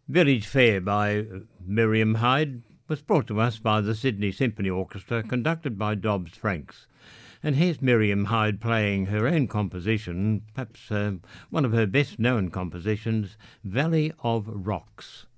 Village Fair by Miriam Hyde was brought to us by the Sydney Symphony Orchestra, conducted by Dobbs Franks. And here's Miriam Hyde playing her own composition, perhaps one of her best-known compositions, Valley of Rocks.